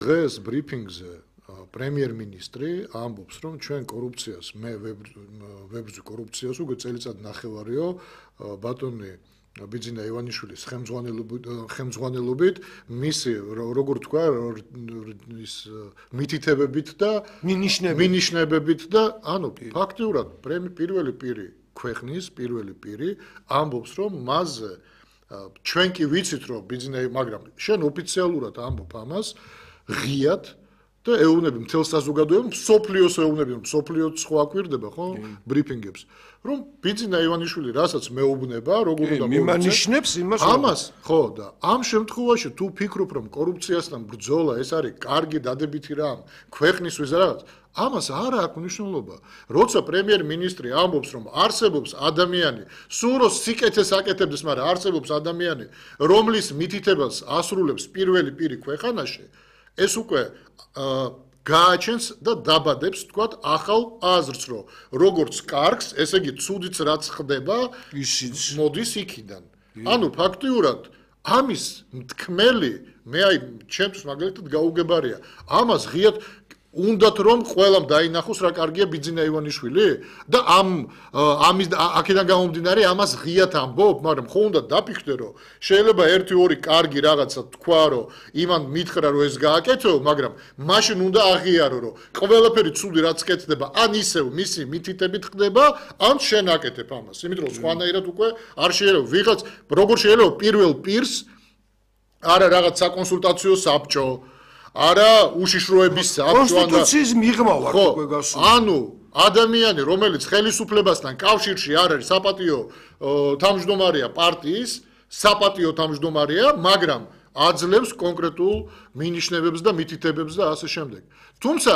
დღეს ბრიფინგზე პრემიერ-მინისტრი ამბობს, რომ ჩვენ კორუფციას, მე ვებრძვი კორუფციას უკვე წელიწად ნახევარიო ბატონი ბიძინა ივანიშვილის ხელმძღვანელობით მისი როგორ თქვა ის მითითებებით და მინიშნებებით და ანუ ფაქტიურად პირველი პირი ქვეყნის პირველი პირი ამბობს, რომ მასზე ჩვენ კი ვიცით, რომ ბიძინა, მაგრამ შენ ოფიციალურად ამბობ ამას ღიად და ეუბნები მთელ საზოგადოებას, მსოფლიოს ეუბნები, რომ მსოფლიოც ხო აკვირდება, ხო, ბრიფინგებს, რომ ბიძინა ივანიშვილი, რასაც მეუბნება, როგორ უნდა მიმანიშნებს იმას, ამას, ხო, და ამ შემთხვევაში თუ ფიქრობ, რომ კორუფციასთან ბრძოლა ეს არის კარგი დადებითი რამ, ქვეყნისთვის რაღაც, ამას არ აქვს მნიშვნელობა. როცა პრემიერ-მინისტრი ამბობს, რომ არსებობს ადამიანი, სულ რო სიკეთეს აკეთებდეს, მაგრამ არსებობს ადამიანი, რომლის მითითებას ასრულებს პირველი პირი ქვეყანაში, ეს უკვე გააჩენს და დაბადებს, თქვათ, ახალ აზრს, რომ როგორც კარგს, ესე იგი ცუდიც რაც ხდება, ისიც მოდის იქიდან. ანუ ფაქტიურად ამის თქმელი, მე აი ჩემთვის მაგალითად გაუგებარია. ამას ღიად უნდათ რომ ყველამ დაინახოს რა კარგია ბიძინა ივანიშვილი და ამის აქედან გამომდინარე ამას ღიად ამბობ, მაგრამ ხო უნდა დაფიქრდე რომ შეიძლება 1-2 კარგი რაღაცა თქვა რომ იმან მითხრა რომ ეს გააკეთო, მაგრამ მაშინ უნდა აღიარო რომ ყველაფერი ცუდი რაც კეთდება ან ისევ მისი მითითებით ხდება, ან შენ აკეთებ ამას. იმიტომ რომ სხვანაირად უკვე არ შეიძლება ვიღაც როგორ შეიძლება პირველ პირს არა რაღაც საკონსულტაციო საბჭო არა უშიშროების კონსტიტუციის მიღმა ვარ უკვე გასული. ანუ ადამიანი, რომელიც ხელისუფლებასთან კავშირში არ არის საპატიო თავმჯდომარეა პარტიის, საპატიო თავმჯდომარეა, მაგრამ აძლევს კონკრეტულ მინიშნებებს და მითითებებს და ასე შემდეგ. თუმცა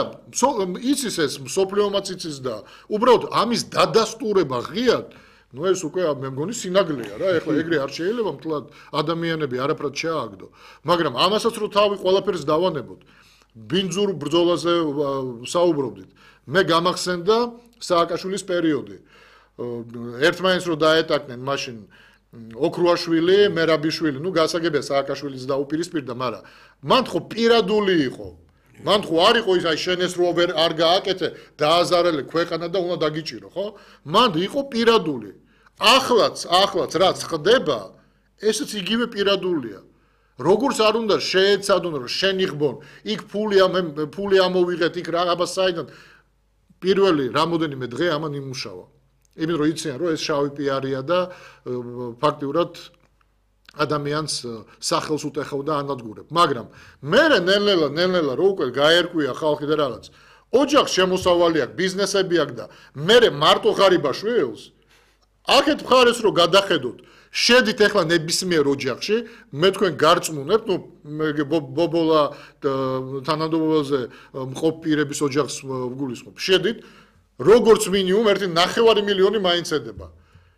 იცის ეს მსოფლიომაც იცის და უბრალოდ ამის დადასტურება ღიად ну ეს უკვე მე მგონი სინაგლეა რა, ეხლა ეგრე არ შეიძლება მთლად ადამიანები არაფრად შეააგდო, მაგრამ ამასაც რო თავი ყველაფერს დავანებოთ, ბინძურ ბრძოლაზე საუბრობდით, მე გამახსენდა სააკაშვილის პერიოდი, ერთმანეთს რო დაეტაკნენ მაშინ ოქრუაშვილი, მერაბიშვილი, ну გასაგებია სააკაშვილის დაუპირისპირდა, მაგრამ მან ხო პირადული იყო, მან ხო არ იყო ის აი შენ ეს რო არ გააკეთე, დააზარალე ქვეყანა და უნდა დაგიჭირო, ხო? მან იყო პირადული. ახლაც რაც ხდება, ესეც იგივე პირადულია. როგორც არ უნდა შეეცადონ რომ შენ იღბონ, იქ ფული ამოვიღეთ, იქ რაღაცა საიდან პირველი რამოდენიმე დღე ამან იმუშავა. იმიტომ რომ იციან რომ ეს შავი პიარია და ფაქტიურად ადამიანს სახელს უტეხავდა ანადგურებ. მაგრამ მე ნელ-ნელა რო უკვე გაერკვია ხალხი და რაღაც, ოჯახს შემოსავალი აქვს, ბიზნესები აქვს და მე მარტო ღარიბაშვილს აქეთ მხარეს რო გადახედოთ, შედით ახლა ნებისმიერ ოჯახში, მე თქვენ გარწმუნებთ, ну ბობოლა თანამდებობაზე მყოფ პირების ოჯახს ვგულისხმობ. შედით როგორც მინიმუმ 1.5 მილიონი მაინც ედება.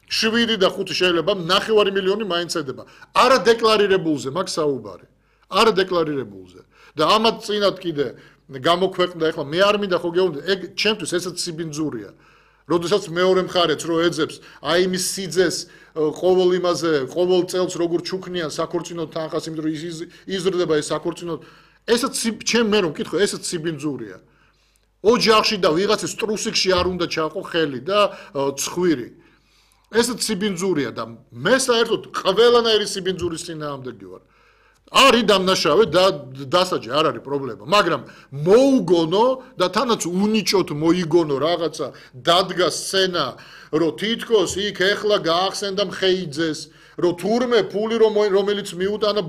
7 და 5 შეიძლება 1.5 მილიონი მაინც ედება. არა დეკლარირებულზე მაქვს საუბარი. არა დეკლარირებულზე. და ამათ წინათ კიდე გამოქვეყნდა ახლა მე არ მინდა ხო გეუბნები, ეგ ჩემთვის ესეც სიბინძურია. როდესაც მეორე მხარეც რო ეძებს აი იმის სიძეს ყოველ იმაზე, ყოველ წელს როგორ ჩუქნიან საქორწინო თანხას, იმიტომ რომ იზრდება ეს საქორწინო, ესეც ჩემ მე რომ მკითხო, ესეც სიბინძურია. ოჯახში და ვიღაცის ტრუსიკში არ უნდა ჩაყო ხელი და ცხვირი. ესეც სიბინძურია და მე საერთოდ ყველანაირი სიბინძურის წინააღმდეგი ვარ. არის დამნაშავე და დასაჯე არ არის პრობლემა, მაგრამ მოუგონო და თანაც უნიჭოთ მოიგონო რაღაცა დადგა სცენა, რომ თითქოს იქ ეხლა გაახსენდა მხეიძეს, რომ თურმე ფული რომელიც მიუტანა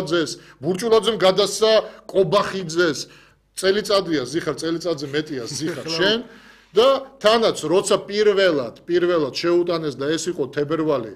ბურჭულაძემ გადასცა ყობახიძეს, წელიწადია ზიხარ, წელიწადზე მეტია ზიხარ შენ და თანაც როცა პირველად შეუტანეს და ეს იყო თებერვალი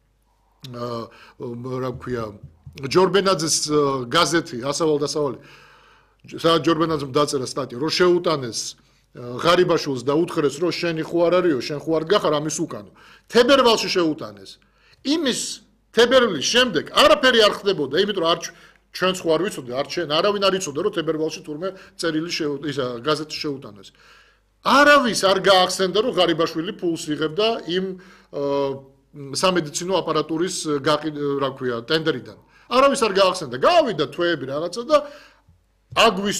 რა ქვია ჯორბენაძის გაზეთი ასავალ-დასავალი სადაც ჯორბენაძემ დაწერა სტატია რომ შეუტანეს ღარიბაშვილს და უთხრეს რომ შენი ხო არ არისო შენ ხო არ გახარ ამის უკანო თებერვალში შეუტანეს იმის თებერვლის შემდეგ არაფერი არ ხდებოდა იმიტომ რომ ჩვენც ხო არ ვიცოდი არ ჩვენ არავინ არ იცოდა რომ თებერვალში თურმე წერილი ისა გაზეთი შეუტანეს არავის არ გაახსენდა რომ ღარიბაშვილი ფულს იღებდა იმ სამედიცინო აპარატურის რა ქვია ტენდერიდან არავის არ გაახსენდა გავიდა თვეები რაღაცა და აგვისტო